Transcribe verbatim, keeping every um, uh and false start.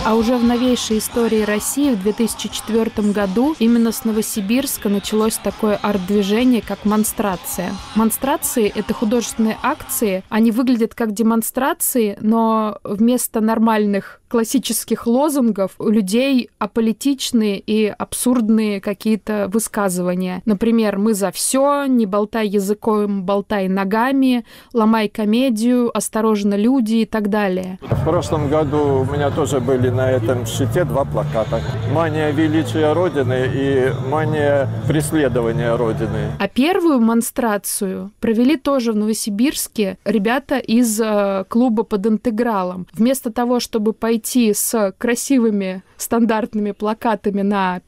А уже в новейшей истории России в две тысячи четвёртом году именно с Новосибирска началось такое арт-движение, как монстрация. Монстрации — это художественные акции. Они выглядят как демонстрации, но вместо нормальных классических лозунгов у людей аполитичные и абсурдные какие-то высказывания. Например, «Мы за все», «Не болтай языком, болтай ногами», «Ломай комедию», «Осторожно, люди» и так далее. В прошлом году у меня тоже были на этом щите два плаката. «Мания величия Родины» и «Мания преследования Родины». А первую монстрацию провели тоже в Новосибирске ребята из э, клуба «Под интегралом». Вместо того, чтобы пойти с красивыми стандартными плакатами на